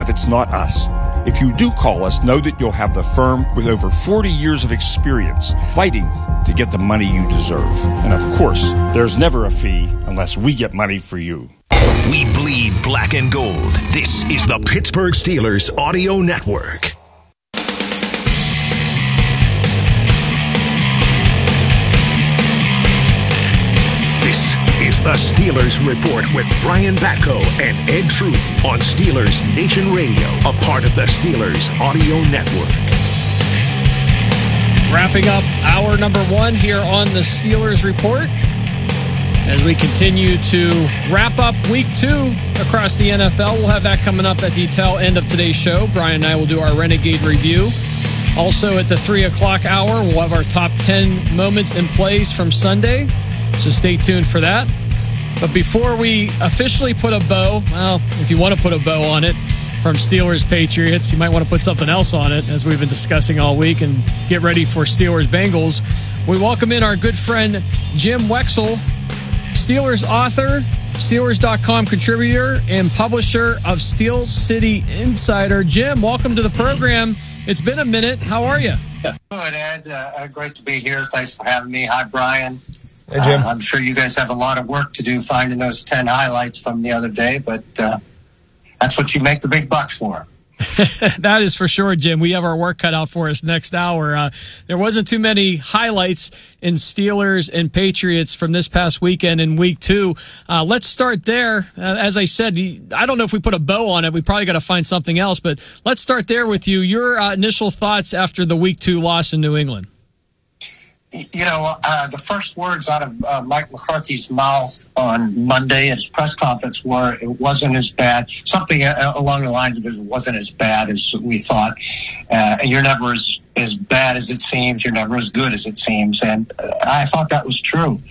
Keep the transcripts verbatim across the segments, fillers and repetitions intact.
if it's not us. If you do call us, know that you'll have the firm with over forty years of experience fighting to get the money you deserve. And of course, there's never a fee unless we get money for you. We bleed black and gold. This is the Pittsburgh Steelers Audio Network. This is the Steelers Report with Brian Batko and Ed Troop on Steelers Nation Radio, a part of the Steelers Audio Network. Wrapping up hour number one here on the Steelers Report as we continue to wrap up week two across the N F L. We'll have that coming up at the tail end of today's show. Brian and I will do our Renegade review. Also at the three o'clock hour, we'll have our top ten moments and plays from Sunday. So stay tuned for that. But before we officially put a bow, well, if you want to put a bow on it, from Steelers Patriots, you might want to put something else on it, as we've been discussing all week, and get ready for Steelers Bengals. We welcome in our good friend Jim Wexell, Steelers author, Steelers dot com contributor, and publisher of Steel City Insider. Jim, welcome to the program. It's been a minute. How are you? Good, Ed. Uh, great to be here. Thanks for having me. Hi, Brian. Hey, Jim. Uh, I'm sure you guys have a lot of work to do finding those ten highlights from the other day, but uh, that's what you make the big bucks for. That is for sure, Jim. We have our work cut out for us next hour. Uh, there wasn't too many highlights in Steelers and Patriots from this past weekend in week two. Uh, let's start there. Uh, as I said, I don't know if we put a bow on it. We probably got to find something else, but let's start there with you. Your uh, initial thoughts after the week two loss in New England. You know, uh, the first words out of uh, Mike McCarthy's mouth on Monday at his press conference were, it wasn't as bad. Something uh, along the lines of it wasn't as bad as we thought. Uh, and you're never as, as bad as it seems. You're never as good as it seems. And uh, I thought that was true.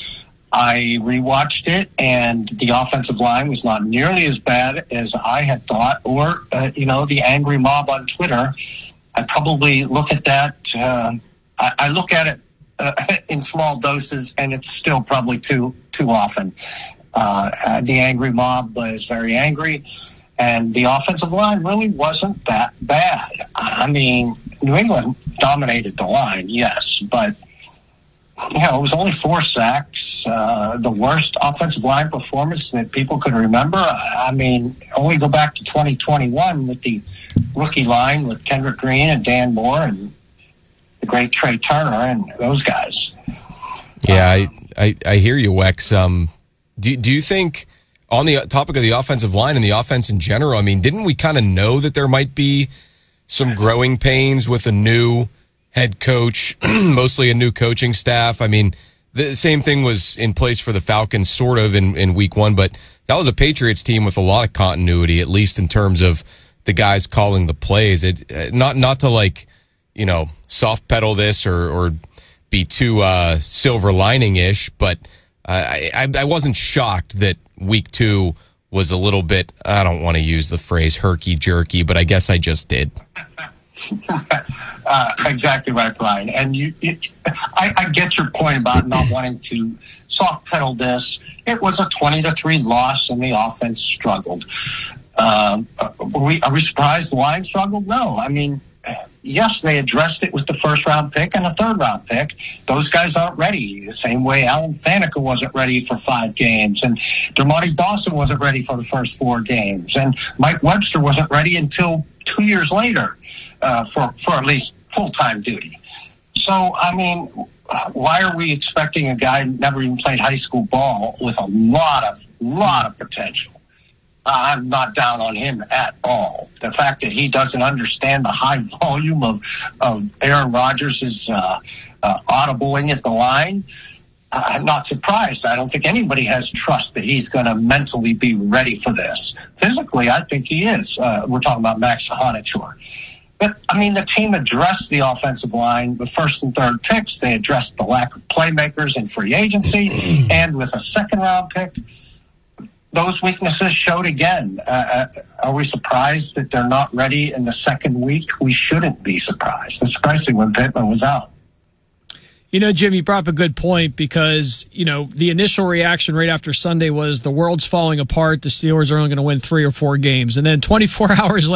I rewatched it, and the offensive line was not nearly as bad as I had thought. Or, uh, you know, the angry mob on Twitter. I probably look at that. Uh, I, I look at it Uh, in small doses, and it's still probably too too often. Uh, uh, the angry mob is very angry, and the offensive line really wasn't that bad. I mean, New England dominated the line, yes, but you know, it was only four sacks, uh, the worst offensive line performance that people could remember. I mean, only go back to twenty twenty-one with the rookie line with Kendrick Green and Dan Moore and the great Trey Turner and those guys. Yeah, I, I, I hear you, Wex. Um, do, do you think, on the topic of the offensive line and the offense in general, I mean, didn't we kind of know that there might be some growing pains with a new head coach, mostly a new coaching staff? I mean, the same thing was in place for the Falcons sort of in, in week one, but that was a Patriots team with a lot of continuity, at least in terms of the guys calling the plays. It, not, not to like, you know, soft pedal this or, or be too uh, silver lining-ish, but I, I, I wasn't shocked that week two was a little bit, I don't want to use the phrase herky-jerky, but I guess I just did. uh, exactly right, Brian. And you, it, I, I get your point about not wanting to soft pedal this. It was a twenty to three loss, and the offense struggled. Um, are, we, are we surprised the line struggled? No. I mean, yes, they addressed it with the first-round pick and a third-round pick. Those guys aren't ready. The same way Alan Faneca wasn't ready for five games, and Dermontti Dawson wasn't ready for the first four games, and Mike Webster wasn't ready until two years later uh, for, for at least full-time duty. So, I mean, why are we expecting a guy who never even played high school ball with a lot of, lot of potential? I'm not down on him at all. The fact that he doesn't understand the high volume of, of Aaron Rodgers' uh, uh, audibling at the line, uh, I'm not surprised. I don't think anybody has trust that he's going to mentally be ready for this. Physically, I think he is. Uh, we're talking about Max Honachur. But, I mean, the team addressed the offensive line with first and third picks. They addressed the lack of playmakers in free agency, and with a second-round pick, those weaknesses showed again. Uh, are we surprised that they're not ready in the second week? We shouldn't be surprised, especially when Pittman was out. You know, Jim, you brought up a good point because, you know, the initial reaction right after Sunday was the world's falling apart. The Steelers are only going to win three or four games. And then twenty-four hours later,